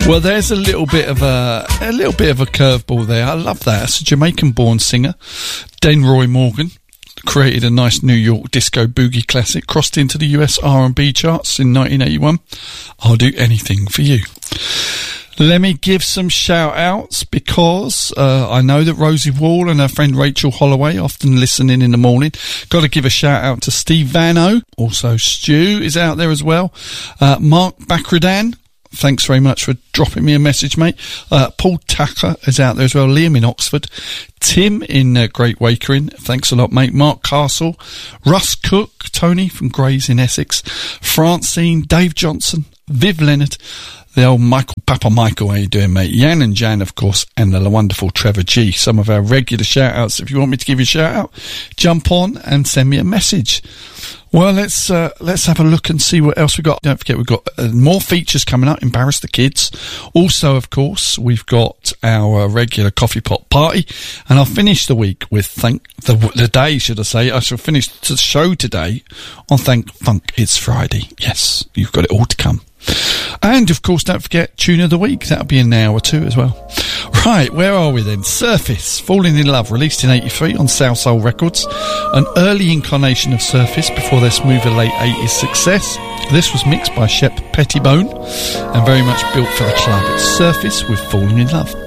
Well, there's a little bit of a curveball there. I love that. It's a Jamaican-born singer, Denroy Morgan, created a nice New York disco boogie classic, crossed into the US R&B charts in 1981. I'll do anything for you. Let me give some shout-outs because I know that Rosie Wall and her friend Rachel Holloway often listening in the morning. Got to give a shout-out to Steve Vano. Also, Stu is out there as well. Mark Bakridan. Thanks very much for dropping me a message, mate. Paul Tucker is out there as well. Liam in Oxford. Tim in Great Wakering. Thanks a lot, mate. Mark Castle. Russ Cook. Tony from Grays in Essex. Francine. Dave Johnson. Viv Leonard. The old Papa Michael, how you doing, mate? Jan and Jan, of course, and the wonderful Trevor G. Some of our regular shout-outs. If you want me to give you a shout-out, jump on and send me a message. Well, let's have a look and see what else we got. Don't forget, we've got more features coming up. Embarrass the Kids. Also, of course, we've got our regular coffee pot party, and I'll finish the week with the day, should I say? I shall finish the show today on Thank Funk It's Friday. Yes, you've got it all to come. And of course, don't forget Tune of the Week. That'll be in an hour or two as well. Right, where are we then? Surface, Falling in Love, released in 83 on South Soul Records. An early incarnation of Surface before their smoother late 80s success. This was mixed by Shep Pettibone and very much built for the club. It's Surface with Falling in Love.